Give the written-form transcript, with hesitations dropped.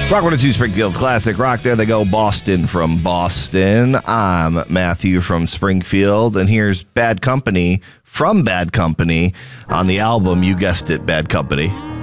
Rock 102 Springfield's classic rock. There they go, Boston from Boston. I'm Matthew from Springfield, and here's Bad Company from Bad Company on the album, you guessed it, Bad Company.